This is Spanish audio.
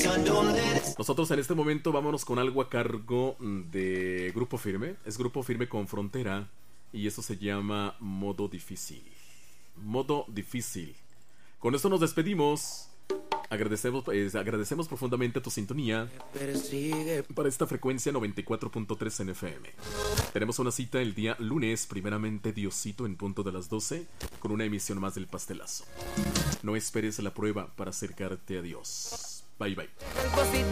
Nosotros en este momento vámonos con algo a cargo de Grupo Firme. Es Grupo Firme con Frontera y eso se llama Modo Difícil. Modo Difícil. Con esto nos despedimos. Agradecemos profundamente tu sintonía para esta frecuencia 94.3 en FM. Tenemos una cita el día lunes, primeramente Diosito, en punto de las 12, con una emisión más del Pastelazo. No esperes la prueba para acercarte a Dios. Bye bye.